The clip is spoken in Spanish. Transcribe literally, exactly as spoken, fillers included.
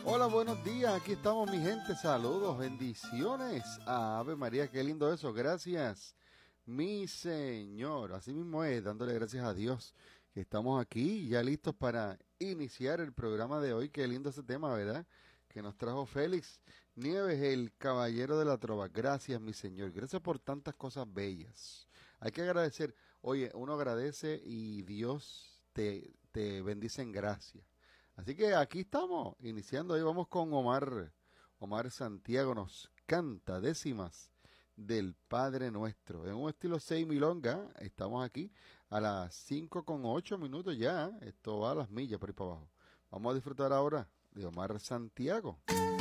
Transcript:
Hola, buenos días, aquí estamos mi gente, saludos, bendiciones, Ave María, qué lindo eso, gracias, mi Señor, así mismo es, dándole gracias a Dios, que estamos aquí ya listos para iniciar el programa de hoy, qué lindo ese tema, ¿verdad? Que nos trajo Félix Nieves, el caballero de la trova, gracias mi Señor, gracias por tantas cosas bellas, hay que agradecer, oye, uno agradece y Dios te, te bendice en gracia. Así que aquí estamos, iniciando, ahí vamos con Omar. Omar Santiago nos canta décimas del Padre Nuestro. En un estilo seis milonga, estamos aquí a las cinco con ocho minutos ya. Esto va a las millas por ahí para abajo. Vamos a disfrutar ahora de Omar Santiago.